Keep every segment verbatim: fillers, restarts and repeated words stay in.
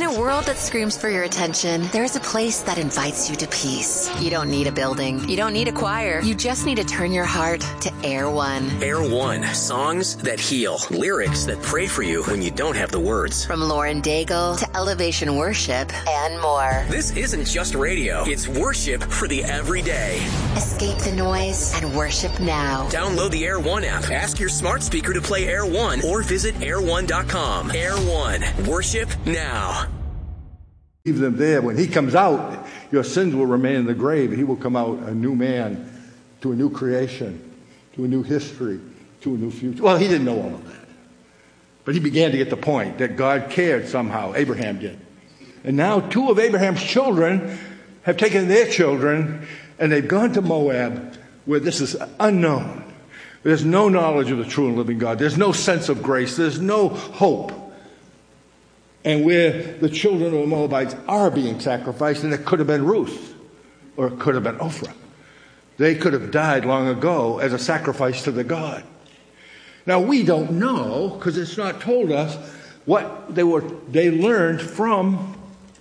a world that screams for your attention, there's a place that invites you to peace. You don't need a building. You don't need a choir. You just need to turn your heart to Air One. Air One. Songs that heal. Lyrics that pray for you when you don't have the words. From Lauren Daigle to Elevation Worship and more. This isn't just radio. It's worship for the everyday. Escape the noise and worship now. Download the Air One app. Ask your smart speaker to play Air One or visit air one dot com. Air One. Worship now. Leave them there. When he comes out, your sins will remain in the grave. He will come out a new man, to a new creation, to a new history, to a new future. Well, he didn't know all of that. But he began to get the point that God cared somehow. Abraham did. And now two of Abraham's children have taken their children and they've gone to Moab, where this is unknown. There's no knowledge of the true and living God. There's no sense of grace. There's no hope. And where the children of the Moabites are being sacrificed, and it could have been Ruth, or it could have been Ophrah. They could have died long ago as a sacrifice to the God. Now, we don't know, because it's not told us, what they were. They learned from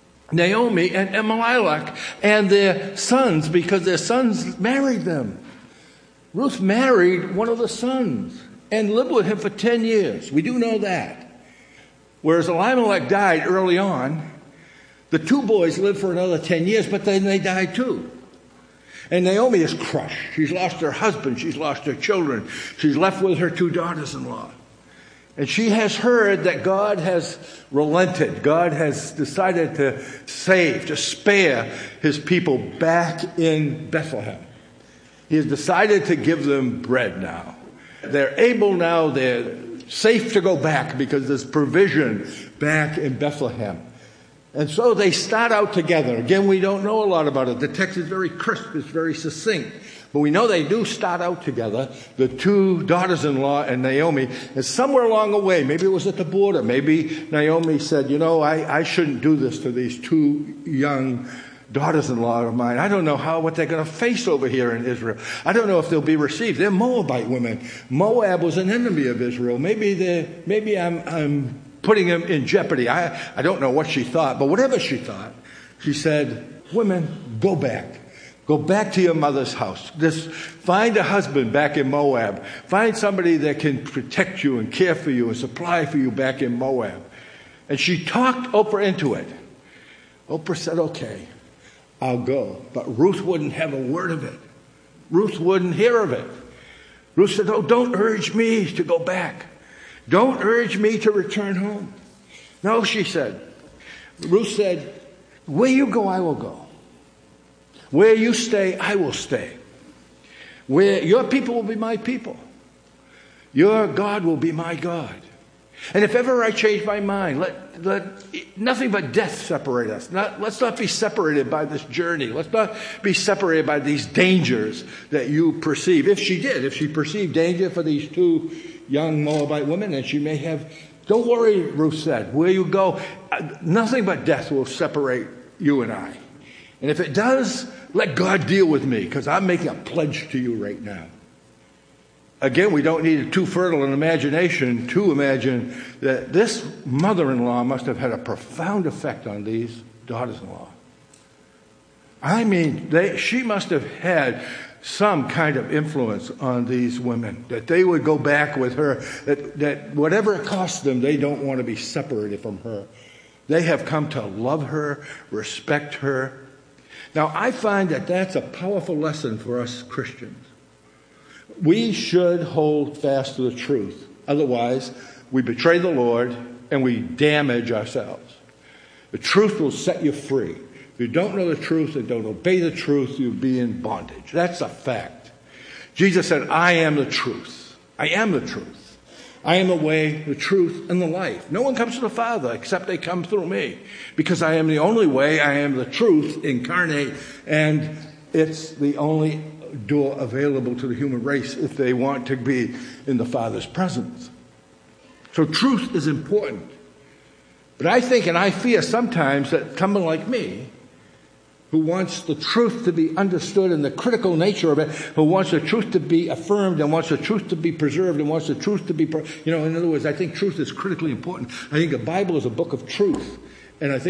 Naomi and Elimelech and their sons, because their sons married them. Ruth married one of the sons and lived with him for ten years. We do know that. Whereas Elimelech died early on, the two boys lived for another ten years, but then they died too. And Naomi is crushed. She's lost her husband. She's lost her children. She's left with her two daughters-in-law. And she has heard that God has relented. God has decided to save, to spare his people back in Bethlehem. He has decided to give them bread now. They're able now, they're safe to go back because there's provision back in Bethlehem. And so they start out together. Again, we don't know a lot about it. The text is very crisp, it's very succinct. But we know they do start out together, the two daughters-in-law and Naomi. And somewhere along the way, maybe it was at the border, maybe Naomi said, you know, I, I shouldn't do this to these two young daughters-in-law of mine. I don't know how what they're going to face over here in Israel. I don't know if they'll be received. They're Moabite women. Moab was an enemy of Israel. Maybe they maybe I'm I'm putting them in jeopardy. I I don't know what she thought, but whatever she thought, she said, "Women, go back. Go back to your mother's house. Just find a husband back in Moab. Find somebody that can protect you and care for you and supply for you back in Moab." And she talked Oprah into it. Oprah said, "Okay, I'll go." But Ruth wouldn't have a word of it. Ruth wouldn't hear of it. Ruth said, "Oh, don't urge me to go back. Don't urge me to return home." "No," she said. Ruth said, "Where you go, I will go. Where you stay, I will stay. Where your people will be my people. Your God will be my God. And if ever I change my mind, let, let nothing but death separate us. Not, let's not be separated by this journey. Let's not be separated by these dangers that you perceive." If she did, if she perceived danger for these two young Moabite women, and she may have, "Don't worry," Ruth said, "where you go, nothing but death will separate you and I. And if it does, let God deal with me, because I'm making a pledge to you right now." Again, we don't need too fertile an imagination to imagine that this mother-in-law must have had a profound effect on these daughters-in-law. I mean, they, she must have had some kind of influence on these women, that they would go back with her, that, that whatever it costs them, they don't want to be separated from her. They have come to love her, respect her. Now, I find that that's a powerful lesson for us Christians. We should hold fast to the truth. Otherwise, we betray the Lord and we damage ourselves. The truth will set you free. If you don't know the truth and don't obey the truth, you'll be in bondage. That's a fact. Jesus said, "I am the truth. I am the truth. I am the way, the truth, and the life. No one comes to the Father except they come through me. Because I am the only way, I am the truth incarnate, and it's the only door available to the human race if they want to be in the Father's presence." So truth is important. But I think and I fear sometimes that someone like me, who wants the truth to be understood and the critical nature of it, who wants the truth to be affirmed and wants the truth to be preserved and wants the truth to be, you know, in other words, I think truth is critically important. I think the Bible is a book of truth. And I think